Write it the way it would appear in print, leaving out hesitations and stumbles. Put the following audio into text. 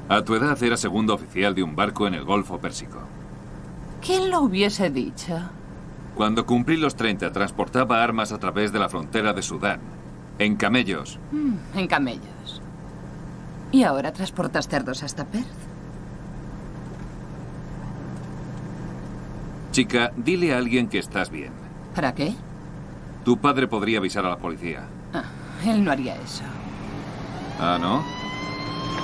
A tu edad era segundo oficial de un barco en el Golfo Pérsico. ¿Quién lo hubiese dicho? Cuando cumplí los 30, transportaba armas a través de la frontera de Sudán. En camellos. En camellos. ¿Y ahora transportas cerdos hasta Perth? Chica, dile a alguien que estás bien. ¿Para qué? Tu padre podría avisar a la policía. Él no haría eso. ¿Ah, no?